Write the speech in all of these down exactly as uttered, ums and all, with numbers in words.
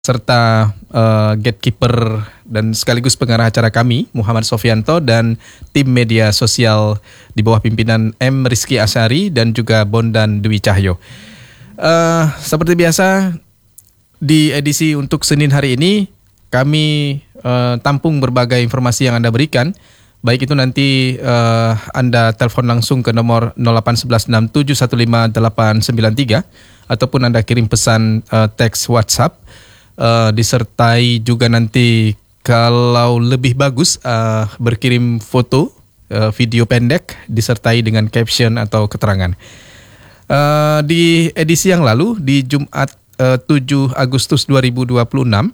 serta uh, gatekeeper dan sekaligus pengarah acara kami, Muhammad Sofianto, dan tim media sosial di bawah pimpinan M. Rizky Asyari dan juga Bondan Dwi Cahyo. Uh, seperti biasa, di edisi untuk Senin hari ini, kami uh, tampung berbagai informasi yang Anda berikan. Baik itu nanti uh, Anda telepon langsung ke nomor nol delapan satu satu enam tujuh satu lima delapan sembilan tiga ataupun Anda kirim pesan uh, teks WhatsApp. Uh, disertai juga nanti kalau lebih bagus uh, berkirim foto, uh, video pendek disertai dengan caption atau keterangan. Uh, di edisi yang lalu di Jumat uh, tujuh Agustus dua ribu dua puluh enam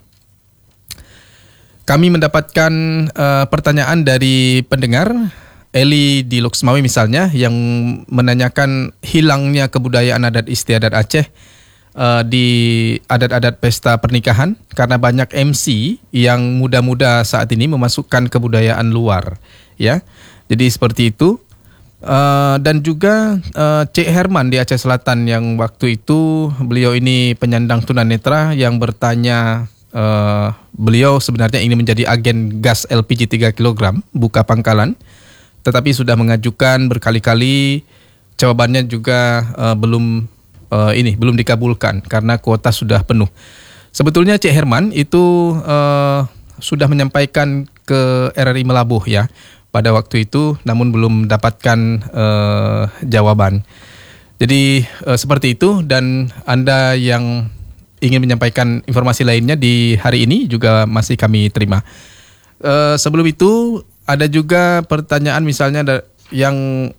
kami mendapatkan uh, pertanyaan dari pendengar Eli di Loksmawe misalnya yang menanyakan hilangnya kebudayaan adat istiadat Aceh Uh, di adat-adat pesta pernikahan karena banyak M C yang muda-muda saat ini memasukkan kebudayaan luar, ya. Jadi seperti itu. Uh, dan juga uh, Cik Herman di Aceh Selatan yang waktu itu beliau ini penyandang tunanetra yang bertanya, uh, beliau sebenarnya ingin menjadi agen gas L P G tiga kilogram buka pangkalan, tetapi sudah mengajukan berkali-kali, jawabannya juga uh, belum Uh, ini belum dikabulkan karena kuota sudah penuh. Sebetulnya Cik Herman itu uh, sudah menyampaikan ke R R I Melabuh ya pada waktu itu, namun belum mendapatkan uh, jawaban. Jadi uh, seperti itu, dan Anda yang ingin menyampaikan informasi lainnya di hari ini juga masih kami terima. Uh, sebelum itu ada juga pertanyaan misalnya da- yang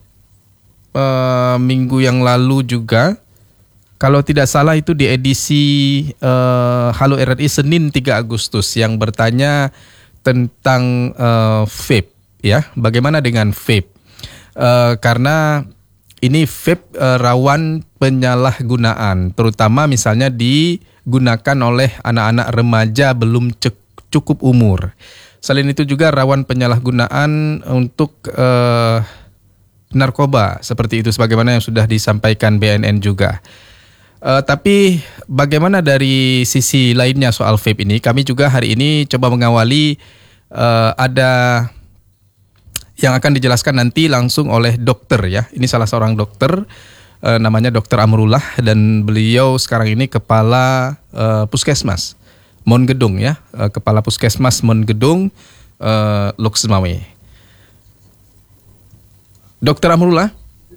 uh, minggu yang lalu juga. Kalau tidak salah itu di edisi uh, Halo R R I Senin tiga Agustus yang bertanya tentang uh, vape, ya. Bagaimana dengan vape? Uh, karena ini vape uh, rawan penyalahgunaan, terutama misalnya digunakan oleh anak-anak remaja belum cukup umur. Selain itu juga rawan penyalahgunaan untuk uh, narkoba, seperti itu sebagaimana yang sudah disampaikan B N N juga. Uh, tapi bagaimana dari sisi lainnya soal vape ini? Kami juga hari ini coba mengawali uh, ada yang akan dijelaskan nanti langsung oleh dokter ya. Ini salah seorang dokter uh, namanya Dokter Amrullah, dan beliau sekarang ini kepala uh, puskesmas Mon Gedung ya, uh, kepala puskesmas Mon Gedung uh, Loksmawe. Dokter Amrullah.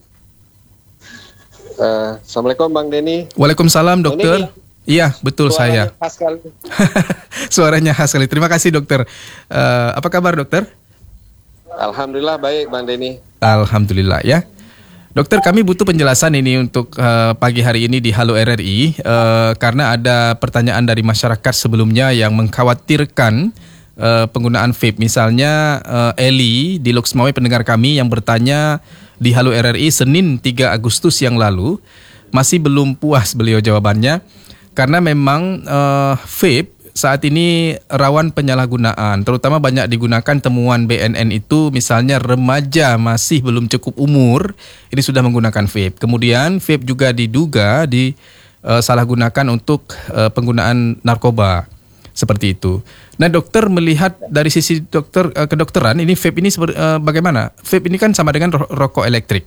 Uh, Assalamualaikum Bang Denny. Waalaikumsalam dokter. Iya betul saya. Suaranya khas sekali. Suaranya khas sekali. Terima kasih dokter. Uh, apa kabar dokter? Alhamdulillah baik Bang Denny. Alhamdulillah ya. Dokter, kami butuh penjelasan ini untuk uh, pagi hari ini di Halo R R I uh, karena ada pertanyaan dari masyarakat sebelumnya yang mengkhawatirkan uh, penggunaan vape. Misalnya uh, Eli di Loksmawe pendengar kami yang bertanya di Halo R R I Senin tiga Agustus yang lalu, masih belum puas beliau jawabannya karena memang uh, vape saat ini rawan penyalahgunaan, terutama banyak digunakan temuan B N N itu misalnya remaja masih belum cukup umur ini sudah menggunakan vape. Kemudian vape juga diduga disalahgunakan uh, untuk uh, penggunaan narkoba seperti itu. Nah dokter melihat dari sisi dokter uh, kedokteran ini vape ini seperti, uh, bagaimana? Vape ini kan sama dengan ro- rokok elektrik.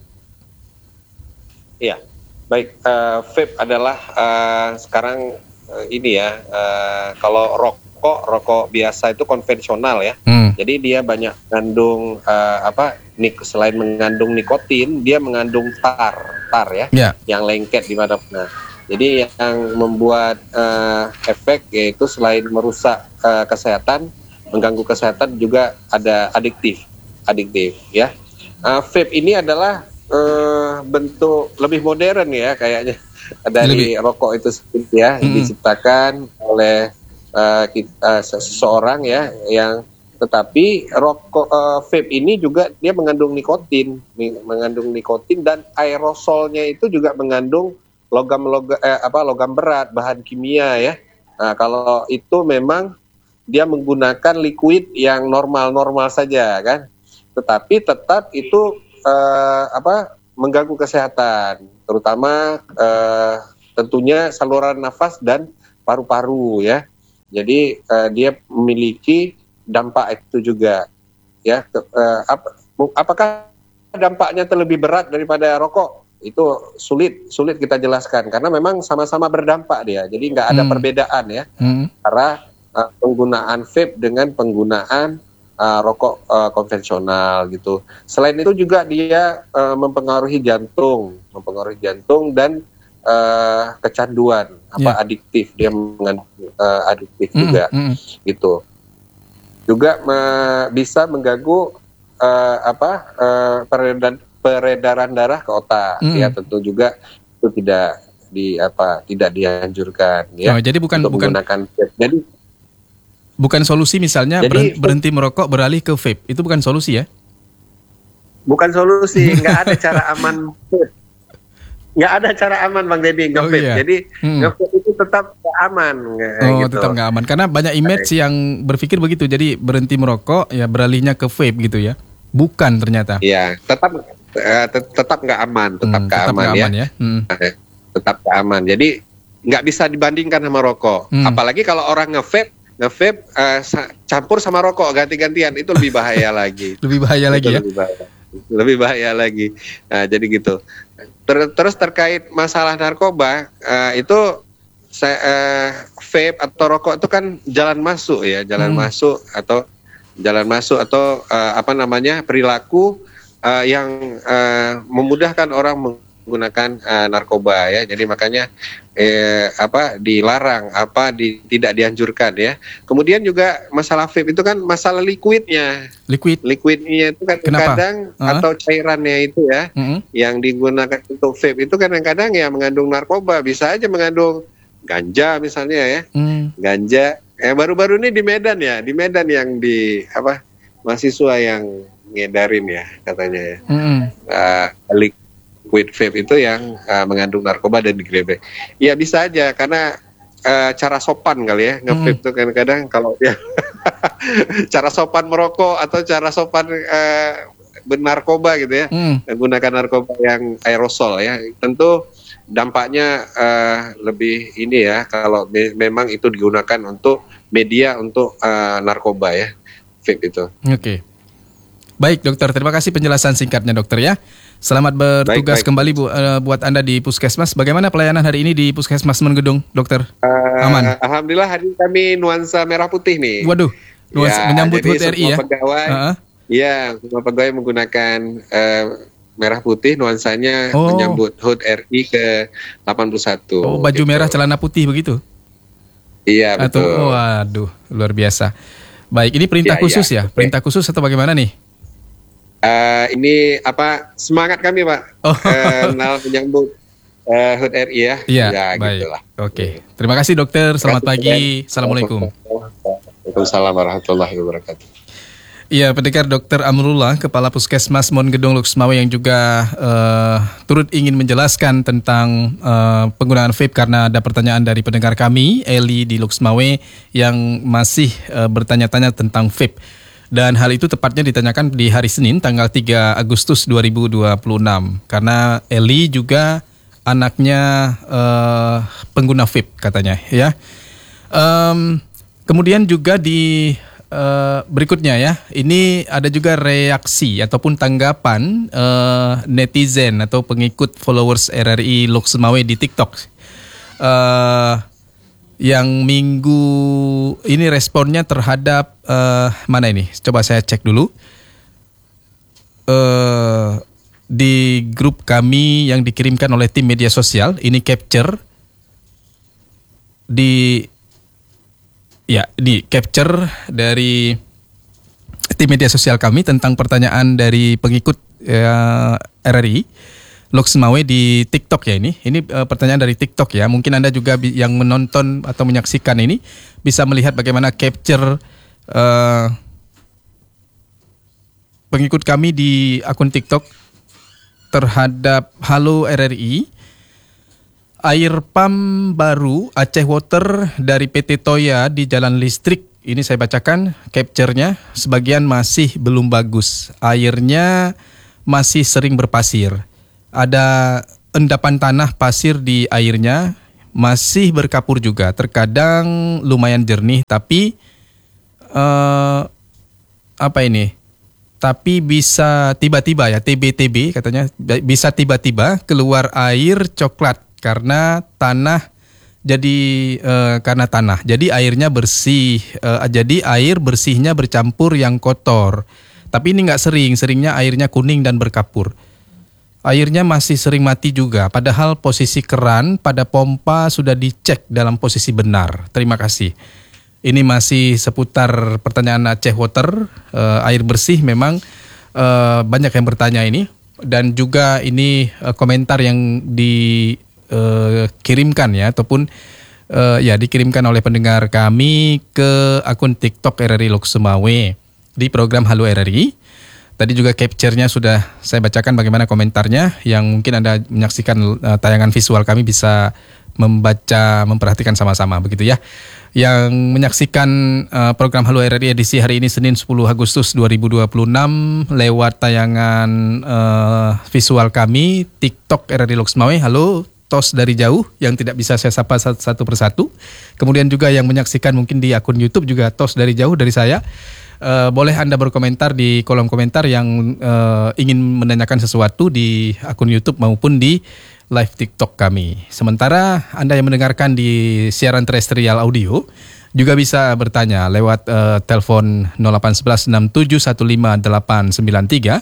Iya, baik. Uh, vape adalah uh, sekarang uh, ini ya, uh, kalau rokok rokok biasa itu konvensional ya. Hmm. Jadi dia banyak mengandung uh, apa? Nik selain mengandung nikotin, dia mengandung tar, tar ya, yeah. yang lengket di mana-mana. Jadi yang membuat uh, efek yaitu selain merusak uh, kesehatan, mengganggu kesehatan juga ada adiktif, adiktif ya. Uh, vape ini adalah uh, bentuk lebih modern ya kayaknya dari lebih. Rokok itu sendiri ya, hmm. diciptakan oleh uh, kita, uh, seseorang ya, yang tetapi rokok uh, vape ini juga dia mengandung nikotin, mengandung nikotin dan aerosolnya itu juga mengandung logam logam eh, apa logam berat, bahan kimia ya. Nah, kalau itu memang dia menggunakan liquid yang normal-normal saja kan. Tetapi tetap itu eh, apa mengganggu kesehatan, terutama eh, tentunya saluran nafas dan paru-paru ya. Jadi uh, dia memiliki dampak itu juga. Ya, ke, uh, ap, apakah dampaknya terlebih berat daripada rokok? Itu sulit sulit kita jelaskan karena memang sama-sama berdampak dia. Jadi nggak ada hmm. perbedaan ya hmm. antara uh, penggunaan vape dengan penggunaan uh, rokok uh, konvensional gitu. Selain itu juga dia uh, mempengaruhi jantung, mempengaruhi jantung dan uh, kecanduan, apa yeah. adiktif, dia mengandung uh, adiktif hmm. juga hmm. gitu. Juga me- bisa mengganggu uh, apa uh, peredaran peredaran darah ke otak, mm. ya tentu juga itu tidak di apa tidak dianjurkan ya. Oh, jadi bukan untuk bukan menggunakan vape. Jadi bukan solusi misalnya jadi, berhenti merokok beralih ke vape, itu bukan solusi ya? Bukan solusi, nggak ada cara aman. Nggak ada cara aman Bang Deddy nge-vape. Oh, iya. Jadi hmm. nge-vape itu tetap nggak aman. Oh, gitu. tetap nggak aman karena banyak image okay. yang berpikir begitu. Jadi berhenti merokok ya beralihnya ke vape gitu ya. Bukan ternyata. Iya, tetap uh, tetap nggak aman, tetap nggak hmm, aman, aman ya. ya. Hmm. Tetap nggak aman. Jadi nggak bisa dibandingkan sama rokok. Hmm. Apalagi kalau orang nge-vape, nge-vape uh, campur sama rokok ganti-gantian itu lebih bahaya lagi. Lebih bahaya lagi ya. Lebih bahaya. Lebih bahaya lagi. Nah, jadi gitu. Ter- terus terkait masalah narkoba uh, itu saya, uh, vape atau rokok itu kan jalan masuk ya, jalan hmm. masuk atau jalan masuk atau uh, apa namanya perilaku uh, yang uh, memudahkan orang menggunakan uh, narkoba ya. Jadi makanya eh, apa dilarang, apa di, tidak dianjurkan ya. Kemudian juga masalah vape itu kan masalah liquidnya. Liquid. Liquidnya itu kan Kenapa? kadang uh-huh. atau cairannya itu ya uh-huh. yang digunakan untuk vape itu kadang-kadang ya mengandung narkoba, bisa aja mengandung ganja misalnya ya. Uh. Ganja. Eh baru-baru ini di Medan ya, di Medan yang di apa mahasiswa yang ngedarin ya katanya ya. Mm. Uh, liquid vape itu yang uh, mengandung narkoba dan digerebek. Ya bisa aja karena uh, cara sopan kali ya nge-vape itu mm. kadang-kadang kalau dia cara sopan merokok atau cara sopan uh, bernarkoba gitu ya, mm. menggunakan narkoba yang aerosol ya. Tentu dampaknya uh, lebih ini ya kalau me- memang itu digunakan untuk media untuk uh, narkoba ya, vape itu. Oke, okay. Baik dokter, terima kasih penjelasan singkatnya dokter ya. Selamat bertugas baik, baik. kembali bu, uh, buat Anda di Puskesmas. Bagaimana pelayanan hari ini di Puskesmas Menggedung dokter? Uh, Aman. Alhamdulillah hari ini kami nuansa merah putih nih. Waduh, nuansa ya, menyambut H U T R I ya? Pegawai, uh-huh. Ya, semua pegawai menggunakan uh, merah putih nuansanya oh. menyambut H U T R I ke delapan puluh satu. Oh, baju gitu. Merah celana putih begitu? Iya, betul. Atau, waduh, luar biasa. Baik, ini perintah ya, khusus ya? ya? Perintah khusus atau bagaimana nih? Uh, ini apa semangat kami Pak? Oh. Uh, menyambut uh, H U T R I ya? Iya, ya, baik. Gitulah. Oke, terima kasih dokter. Selamat pagi. Assalamualaikum. Waalaikumsalam warahmatullahi wabarakatuh. Iya, pendengar Dokter Amrullah, Kepala Puskesmas Monggedung Luxmawe yang juga uh, turut ingin menjelaskan tentang uh, penggunaan vape karena ada pertanyaan dari pendengar kami, Eli di Luxmawe yang masih uh, bertanya-tanya tentang vape. Dan hal itu tepatnya ditanyakan di hari Senin tanggal tiga Agustus dua ribu dua puluh enam karena Eli juga anaknya uh, pengguna vape katanya ya. Um, kemudian juga di Uh, berikutnya ya, ini ada juga reaksi ataupun tanggapan uh, netizen atau pengikut followers R R I Luxmawe di TikTok uh, yang minggu ini responnya terhadap uh, mana ini? Coba saya cek dulu uh, di grup kami yang dikirimkan oleh tim media sosial. Ini capture di Ya, di capture dari tim media sosial kami tentang pertanyaan dari pengikut uh, R R I Luxmawe di TikTok ya ini. Ini uh, pertanyaan dari TikTok ya. Mungkin Anda juga bi- yang menonton atau menyaksikan ini bisa melihat bagaimana capture uh, pengikut kami di akun TikTok terhadap Halo R R I. Air pam baru Aceh Water dari P T Toya di jalan listrik. Ini saya bacakan capture-nya. Sebagian masih belum bagus. Airnya masih sering berpasir. Ada endapan tanah pasir di airnya. masih berkapur juga. Terkadang lumayan jernih, tapi uh, apa ini? Tapi bisa tiba-tiba ya, T B T B katanya, bisa tiba-tiba keluar air coklat karena tanah. Jadi uh, karena tanah, jadi airnya bersih. Uh, jadi air bersihnya bercampur yang kotor. Tapi ini nggak sering, seringnya airnya kuning dan berkapur. Airnya masih sering mati juga, padahal posisi keran pada pompa sudah dicek dalam posisi benar. Terima kasih. Ini masih seputar pertanyaan Aceh Water, uh, air bersih memang uh, banyak yang bertanya ini. Dan juga ini uh, komentar yang dikirimkan uh, ya, ataupun uh, ya dikirimkan oleh pendengar kami ke akun TikTok R R I Lok Sumawe di program Halo R R I. Tadi juga capture-nya sudah saya bacakan bagaimana komentarnya. Yang mungkin Anda menyaksikan uh, tayangan visual kami bisa membaca, memperhatikan sama-sama begitu ya. Yang menyaksikan uh, program Halo R R I edisi hari ini Senin sepuluh Agustus dua ribu dua puluh enam lewat tayangan uh, visual kami TikTok R R I Lok Sumawe. Halo, tos dari jauh yang tidak bisa saya sapa satu persatu. Kemudian juga yang menyaksikan mungkin di akun YouTube juga tos dari jauh dari saya. Uh, boleh Anda berkomentar di kolom komentar yang uh, ingin menanyakan sesuatu di akun YouTube maupun di live TikTok kami. Sementara Anda yang mendengarkan di siaran terestrial audio juga bisa bertanya lewat uh, telepon nol delapan satu satu enam tujuh satu lima delapan sembilan tiga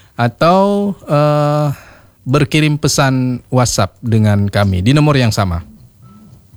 atau uh, berkirim pesan WhatsApp dengan kami di nomor yang sama.